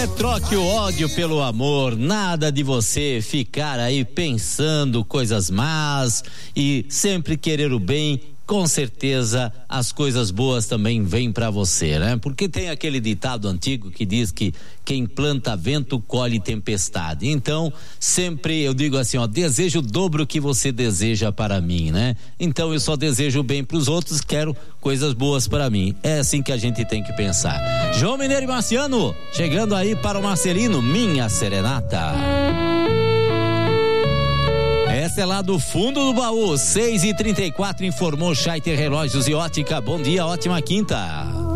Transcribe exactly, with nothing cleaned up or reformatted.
É, troque o ódio pelo amor, nada de você ficar aí pensando coisas más e sempre querer o bem. Com certeza as coisas boas também vêm para você, né? Porque tem aquele ditado antigo que diz que quem planta vento colhe tempestade. Então, sempre eu digo assim, ó, desejo o dobro que você deseja para mim, né? Então eu só desejo o bem para os outros, quero coisas boas para mim. É assim que a gente tem que pensar. João Mineiro e Marciano, chegando aí para o Marcelino, Minha Serenata. Essa é lá do fundo do baú, seis e trinta e quatro, informou Scheiter Relógios e Ótica. Bom dia, ótima quinta.